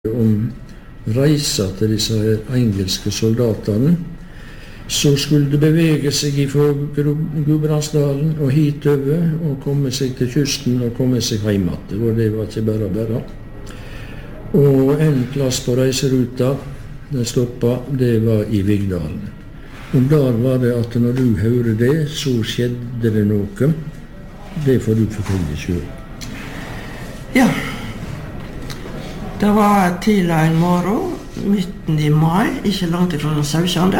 om reiser til disse engelske soldatene, så skulle de bevege seg fra Gudbrandsdalen og hitover og komme seg til kysten og komme seg hjem igjen. Og det var ikke bare. Og en plass på reiseruta den stoppet, det var i Vigdalen. Og der var det at når du hører det, så skjedde det noe. Det får du fortelle selv. Ja. Det var tidlig en morgen, midten i mai, ikke langt ifra den 17.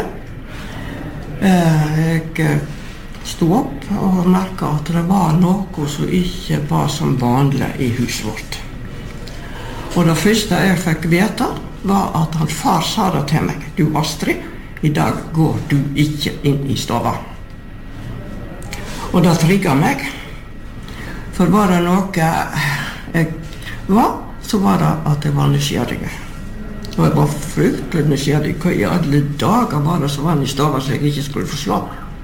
Jeg stod opp og merket at det var noe som ikke var som vanlig i huset vårt. Og det første jeg fikk vite var at han far sa det til meg: «Du Astrid, i dag går du ikke inn i stova.» Og det trigget meg, for var det noe jeg var, så var det at jeg var nysgjerrig. Og jeg var fryktelig nysgjerrig. Hva i alle dager var det som var i stova så jeg ikke skulle forslå?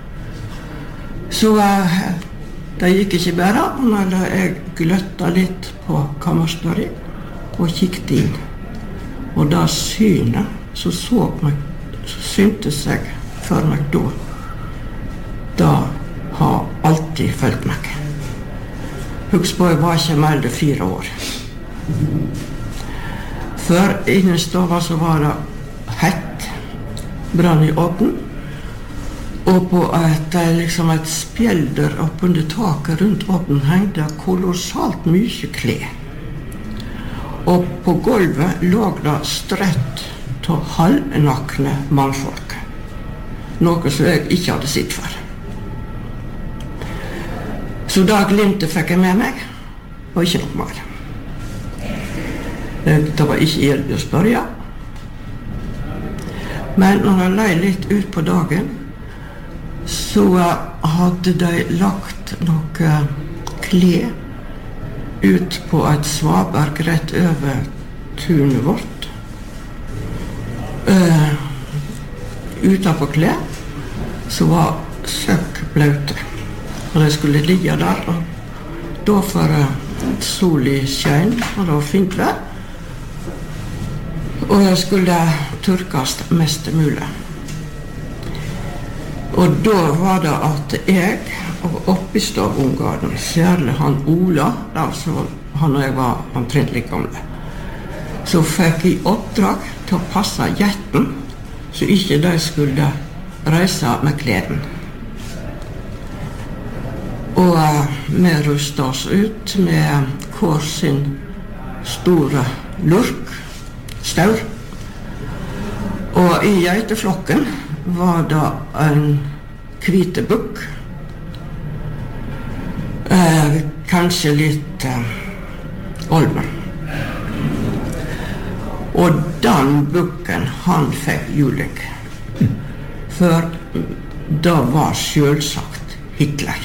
Så det gikk ikke bare, når jeg gløtta litt på kammerstøri og kikket inn. Og da synet, så syntes jeg for meg da. Da har alltid følt meg. Husk på, jeg var ikke mer enn 4 år. For inne i stova så var det hett, brann i åpen, og på et spjelder oppunder taket rundt åpen hengte kolossalt mye klær. Og på gulvet lå det strøtt til halvnakne mannfolk, noe som jeg ikke hadde sett for. Så da glimtet fikk jeg med meg, og ikke noe mer. Det var ikke hjelp å spørre. Men når jeg løy litt ut på dagen, så hadde de lagt noe klær ut på et svaberg rett over tunet vårt. Utenpå klær så var søkk blaute. Og de skulle ligge der, og da for sol i skjønn, og det var fint vær. Og jeg skulle tørkes mest mulig. Og da var det at jeg, og oppi stavungaren, særlig han Ola, altså han og jeg var omtrent like gamle, så fikk jeg oppdrag til å passe jetten, så ikke de skulle reise med kleden. Og vi rustet oss ut med hver sin store lurk, staur. Og i geiteflokken var det en hvite bukk, kanskje litt olven. Og den bukken, han fikk juling. For det var selvsagt Hitler.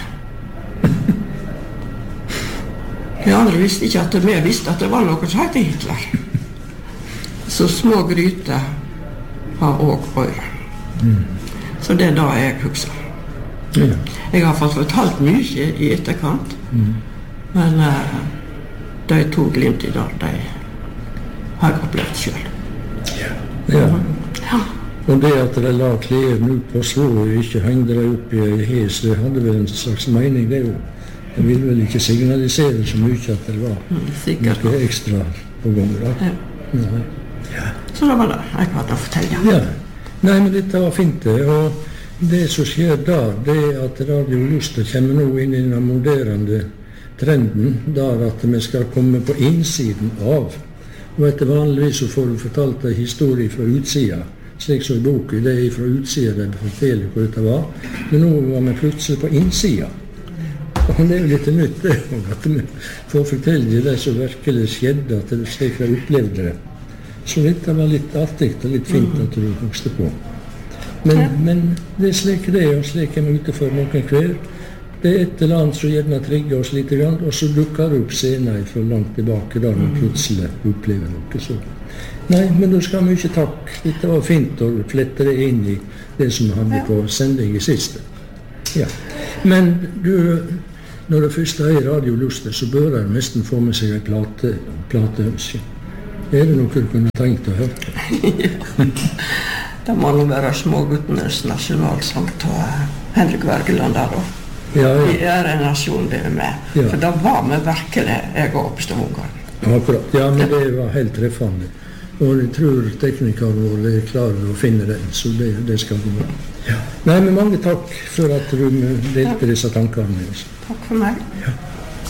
De andre visste ikke at vi visste at det var noe som heter Hitler. Så små gryter har også øyre. Så det er da jeg husker. Ja. Jeg har fått fortalt mye i etterkant, men de to glimt i dag, de har jeg opplevd selv. Ja. Og det at de la klærne ut på slå og ikke hengde de opp i hes, det hadde vel en slags mening, det jo. Jeg vil vel ikke signalisere så mye at det var noe ekstra på gang da. Ja. Så det var det jeg hadde å fortelle. Ja. Nei, men dette var fint det, og det som skjer da, det er at Radio Luster kommer nå inn i den moderne trenden, der at vi skal komme på innsiden av. Og etter vanligvis så får du fortalt en historie fra utsida, slik som i boken, det er fra utsida de forteller hva dette var, men nå var vi plutselig på innsida. Og det er jo litt nytt det, at vi får fortelle det som virkelig skjedde, at det slik jeg opplevde det. Så dette var litt artig og litt fint at du husker på. Men det er slik det, og slik er vi ute for noen hver. Det er et eller annet som gjerne trigger oss litt, og så dukker det opp senere fra langt tilbake, da vi plutselig opplever noe så. Nei, men da skal vi ikke takk. Dette var fint å flette det inn i det som vi hadde på sending i siste. Ja. Men du, når det første er Radio Luster, så bør jeg nesten få med seg en plateønske. Er det noe du kunne tenkt å høre? Det må nå være Småguttenes nasjonalsang til Henrik Wergeland der da. Ja, Vi er en nasjon vi er med. Ja. For det var vi virkelig, jeg og Oppstad-Ungarn. Akkurat. Ja, men det var helt treffende. Og jeg tror teknikeren vår er klar å finne den, så det skal gå bra. Ja. Nei, men mange takk for at du delte disse tankene med oss. Takk for meg. Ja.